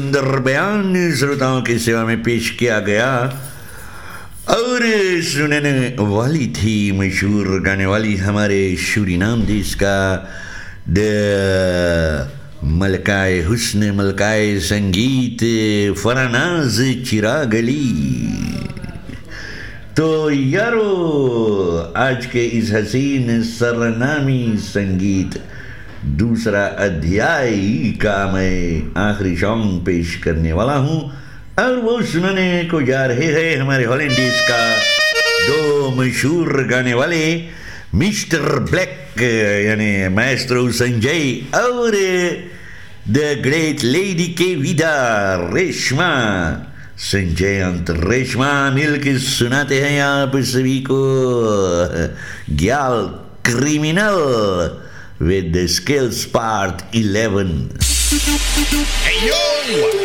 सुंदर बयान श्रोताओं की सेवा में पेश किया गया और सुनने वाली थी मशहूर गाने वाली हमारे सूरीनाम देश का मलकाए हुस्न मलकाए संगीत फरानाज चिरागली। तो यारो आज के इस हसीन सरनामी संगीत दूसरा अध्याय का मैं आखिरी सॉन्ग पेश करने वाला हूँ और वो सुनाने को जा रहे हैं हमारे हॉलैंडिस का दो मशहूर गाने वाले मिस्टर ब्लैक यानी माएस्ट्रो संजय और द ग्रेट लेडी के विदा रेशमा। संजय अंत रेशमा मिलकर सुनाते हैं आप सभी को Gyal criminal with the skills part 11. Hey yo!